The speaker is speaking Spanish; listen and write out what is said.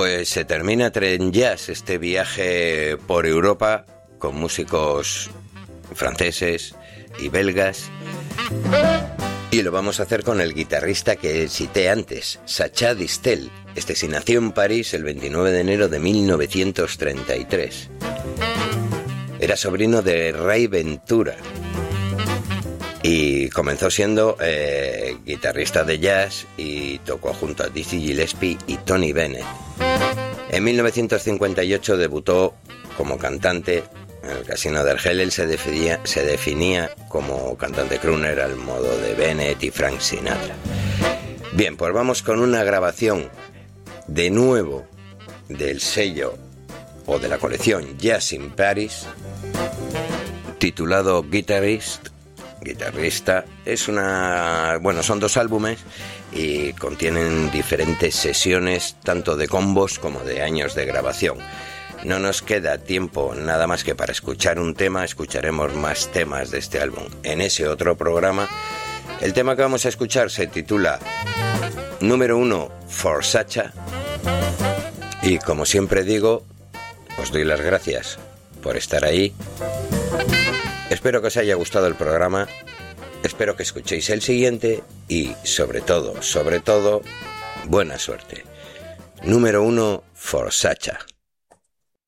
Pues se termina Tren Jazz, este viaje por Europa con músicos franceses y belgas. Y lo vamos a hacer con el guitarrista que cité antes, Sacha Distel. Este sí nació en París el 29 de enero de 1933. Era sobrino de Ray Ventura y comenzó siendo guitarrista de jazz y tocó junto a Dizzy Gillespie y Tony Bennett. En 1958 debutó como cantante en el Casino de Argel. Él se definía como cantante crooner al modo de Bennett y Frank Sinatra. Bien, pues vamos con una grabación de nuevo del sello o de la colección Jazz in Paris, titulado Guitarrista. Es son 2 álbumes y contienen diferentes sesiones tanto de combos como de años de grabación. No nos queda tiempo nada más que para escuchar un tema. Escucharemos más temas de este álbum en ese otro programa. El tema que vamos a escuchar se titula Número 1 for Sacha. Y como siempre digo, os doy las gracias por estar ahí. Espero que os haya gustado el programa. Espero que escuchéis el siguiente y sobre todo, buena suerte. Número 1 for Sacha.